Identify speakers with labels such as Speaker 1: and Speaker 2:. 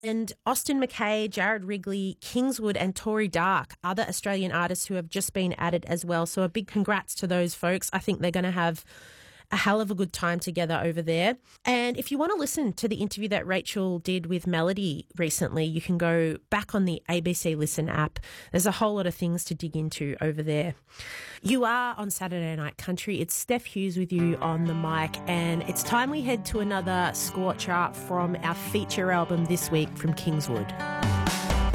Speaker 1: And Austin McKay, Jared Wrigley, Kingswood and Tori Dark, other Australian artists who have just been added as well. So a big congrats to those folks. I think they're going to have a hell of a good time together over there. And if you want to listen to the interview that Rachel did with Melody recently, you can go back on the ABC Listen app. There's a whole lot of things to dig into over there. You are on Saturday Night Country. It's Steph Hughes with you on the mic, and it's time we head to another scorcher from our feature album this week from Kingswood.